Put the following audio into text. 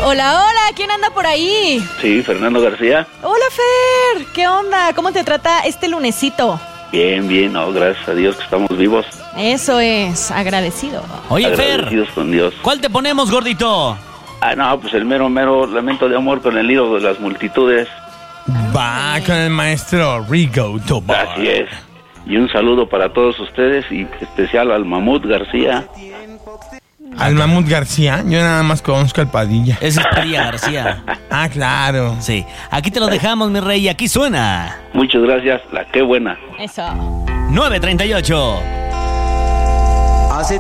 Hola, hola, ¿quién anda por ahí? Sí, Fernando García. Hola, Fer, ¿qué onda? ¿Cómo te trata este lunesito? Bien, bien, no, gracias a Dios que estamos vivos. Eso es, agradecido. Oye, agradecidos Fer, con Dios. ¿cuál te ponemos, gordito? No, pues el mero lamento de amor con el lío de las multitudes. Va con el maestro Rigo Tobar. Así es. Y un saludo para todos ustedes y especial al Mamut García. Al Mamut García, yo nada más conozco al Padilla. Ese es Padilla García. Ah, claro. Sí, aquí te lo dejamos, mi rey, aquí suena. Muchas gracias, la qué buena. Eso. 9:38.